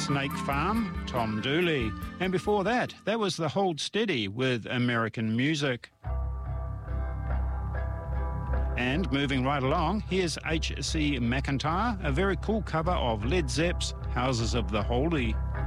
Snake Farm, Tom Dooley. And before that, that was the Hold Steady with American Music. And moving right along, here's H.C. McEntire, a very cool cover of Led Zepp's Houses of the Holy.